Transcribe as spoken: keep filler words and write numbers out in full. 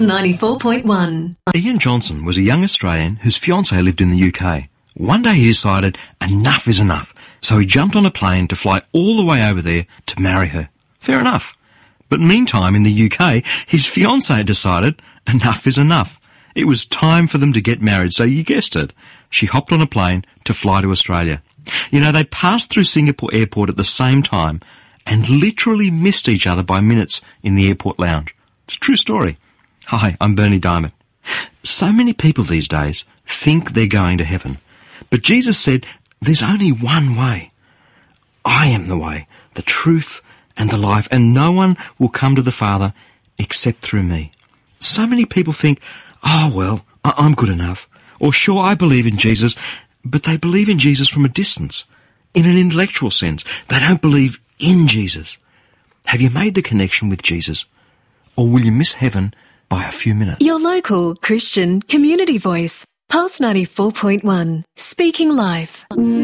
ninety-four point one. Ian Johnson was a young Australian whose fiancée lived in the U K. One day he decided enough is enough, so he jumped on a plane to fly all the way over there to marry her. Fair enough. But meantime, in the U K, his fiancée decided enough is enough. It was time for them to get married, so you guessed it. She hopped on a plane to fly to Australia. You know, they passed through Singapore airport at the same time and literally missed each other by minutes in the airport lounge. It's a true story. Hi, I'm Bernie Diamond. So many people these days think they're going to heaven. But Jesus said there's only one way. I am the way, the truth and the life, and no one will come to the Father except through me. So many people think, oh, well, I- I'm good enough. Or sure, I believe in Jesus, but they believe in Jesus from a distance, in an intellectual sense. They don't believe in Jesus. Have you made the connection with Jesus? Or will you miss heaven by a few minutes? Your local Christian community voice. Pulse ninety-four point one. Speaking life.